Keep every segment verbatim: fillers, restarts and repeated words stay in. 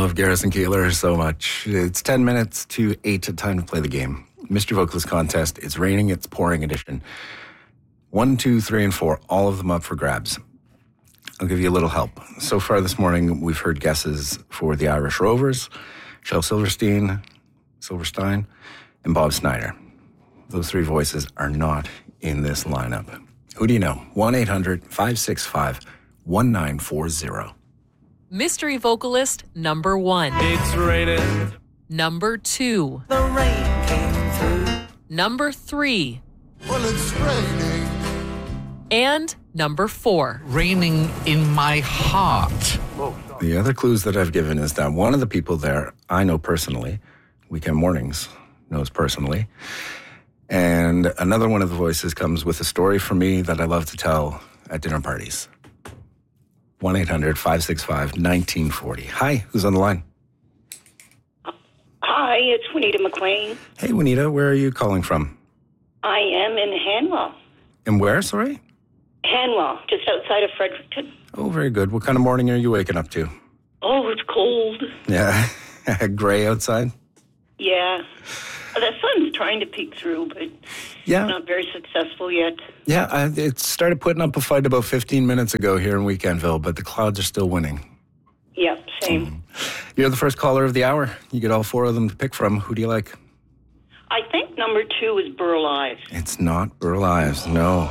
love Garrison Keillor so much. It's ten minutes to eight. Time to play the game. Mystery Vocalist Contest. It's raining, it's pouring edition. One, two, three, and four. All of them up for grabs. I'll give you a little help. So far this morning, we've heard guesses for the Irish Rovers, Shel Silverstein, Silverstein, and Bob Snyder. Those three voices are not in this lineup. Who do you know? one eight hundred five six five one nine four zero. Mystery vocalist number one. It's raining. Number two. The rain came through. Number three. Well, it's raining. And number four. Raining in my heart. The other clues that I've given is that one of the people there I know personally, Weekend Mornings knows personally, and another one of the voices comes with a story for me that I love to tell at dinner parties. one eight hundred five six five one nine four zero. Hi, who's on the line? Hi, it's Juanita McLean. Hey, Juanita, where are you calling from? I am in Hanwell. And where, sorry? Hanwell, just outside of Fredericton. Oh, very good. What kind of morning are you waking up to? Oh, it's cold. Yeah, gray outside? Yeah. The sun's trying to peek through, but Yeah. not very successful yet. Yeah, I, it started putting up a fight about fifteen minutes ago here in Weekendville, but the clouds are still winning. Yep, same. You're the first caller of the hour. You get all four of them to pick from. Who do you like? I think number two is Burl Ives. It's not Burl Ives, no.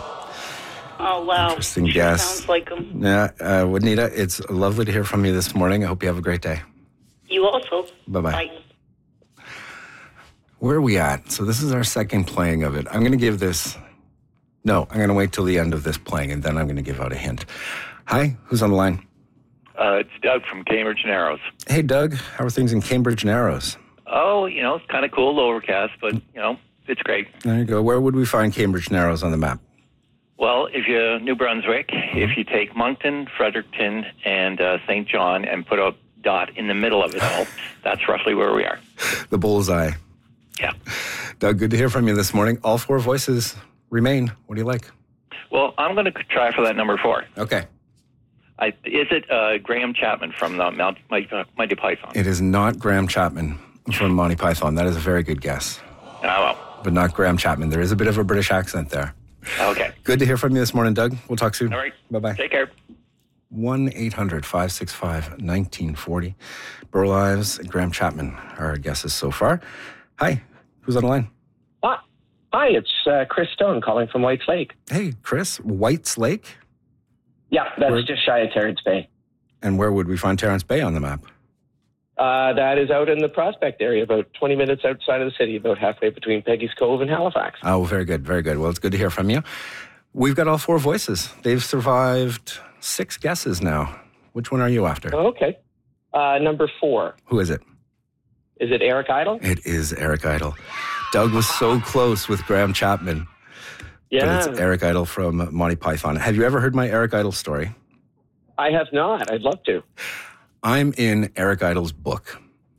Oh, wow. Interesting Sure guess. sounds like him. Yeah, uh, Juanita, it's lovely to hear from you this morning. I hope you have a great day. You also. Bye-bye. Bye. Where are we at? So this is our second playing of it. I'm going to give this... No, I'm going to wait till the end of this playing, and then I'm going to give out a hint. Hi, who's on the line? Uh, it's Doug from Cambridge Narrows. Hey, Doug. How are things in Cambridge Narrows? Oh, you know, it's kind of cool, overcast, but, you know, it's great. There you go. Where would we find Cambridge Narrows on the map? Well, if you're New Brunswick, if you take Moncton, Fredericton, and uh, Saint John and put a dot in the middle of it all, that's roughly where we are. The bullseye. Yeah. Doug, good to hear from you this morning. All four voices remain. What do you like? Well, I'm going to try for that number four. Okay. I, is it uh, Graham Chapman from the Mount, Mighty Python? It is not Graham Chapman from Monty Python. That is a very good guess. Oh, well. But not Graham Chapman. There is a bit of a British accent there. Okay. Good to hear from you this morning, Doug. We'll talk soon. All right. Bye-bye. Take care. one eight hundred five six five one nine four zero. Burl Ives and Graham Chapman are our guesses so far. Hi, who's on the line? Hi, Hi it's uh, Chris Stone calling from White's Lake. Hey, Chris, White's Lake? Yeah, that's Where- just shy of Terrence Bay. And where would we find Terrence Bay on the map? Uh, that is out in the Prospect area, about twenty minutes outside of the city, about halfway between Peggy's Cove and Halifax. Oh, very good, very good. Well, it's good to hear from you. We've got all four voices. They've survived six guesses now. Which one are you after? Oh, okay. Uh, number four. Who is it? Is it Eric Idle? It is Eric Idle. Doug was so close with Graham Chapman. Yeah. But it's Eric Idle from Monty Python. Have you ever heard my Eric Idle story? I have not. I'd love to. I'm in Eric Idle's book.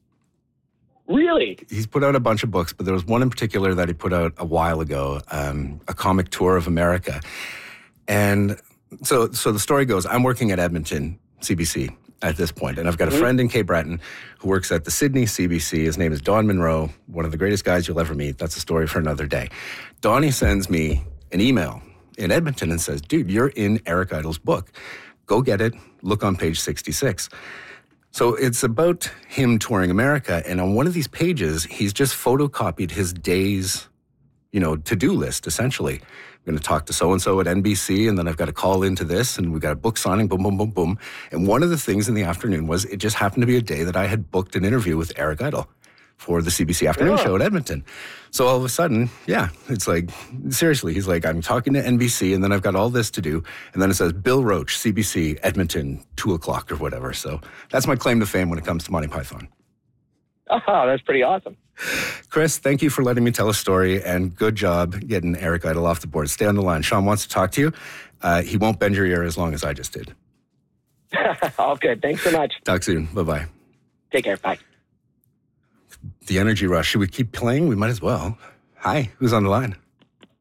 Really? He's put out a bunch of books, but there was one in particular that he put out a while ago, um, a comic tour of America. And so so the story goes, I'm working at Edmonton C B C at this point, and I've got a friend in Cape Breton who works at the Sydney C B C. His name is Don Monroe, one of the greatest guys you'll ever meet. That's a story for another day. Donnie sends me an email in Edmonton and says, dude, you're in Eric Idle's book. Go get it. Look on page sixty-six. So it's about him touring America, and on one of these pages, he's just photocopied his day's, you know, to-do list, essentially. I'm going to talk to so-and-so at N B C, and then I've got to call into this, and we've got a book signing, boom, boom, boom, boom. And one of the things in the afternoon was it just happened to be a day that I had booked an interview with Eric Idle for the C B C Afternoon Yeah. Show at Edmonton. So all of a sudden, yeah, it's like, seriously, he's like, I'm talking to N B C, and then I've got all this to do, and then it says, Bill Roach, C B C, Edmonton, two o'clock or whatever. So that's my claim to fame when it comes to Monty Python. Oh, that's pretty awesome. Chris, thank you for letting me tell a story, and good job getting Eric Idle off the board. Stay on the line. Sean wants to talk to you. Uh, he won't bend your ear as long as I just did. Okay, thanks so much. Talk soon. Bye-bye. Take care. Bye. The energy rush. Should we keep playing? We might as well. Hi, who's on the line?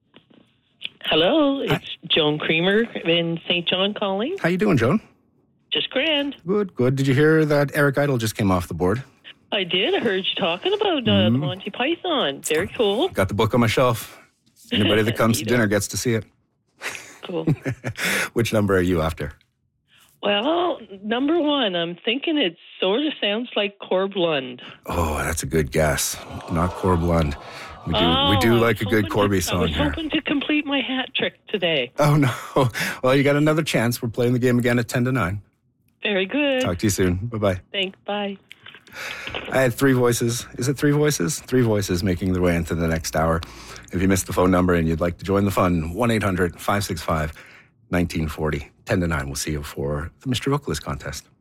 Hello, it's Joan Creamer in Saint John calling. How you doing, Joan? Just grand. Good, good. Did you hear that Eric Idle just came off the board? I did. I heard you talking about uh, Mm-hmm. Monty Python. Very cool. Got the book on my shelf. Anybody that comes to Neato. dinner gets to see it. Cool. Which number are you after? Well, number one, I'm thinking it sort of sounds like Corb Lund. Oh, that's a good guess. Not Corb Lund. We do, Oh, we do I like a was good hoping Corby to- song I was here. hoping to complete my hat trick today. Oh, no. Well, you got another chance. We're playing the game again at ten to nine. Very good. Talk to you soon. Bye-bye. Thanks. Bye. I had three voices. Is it three voices? Three voices making their way into the next hour. If you missed the phone number and you'd like to join the fun, one eight hundred five six five one nine four zero. ten to nine. We'll see you for the Mystery Vocalist contest.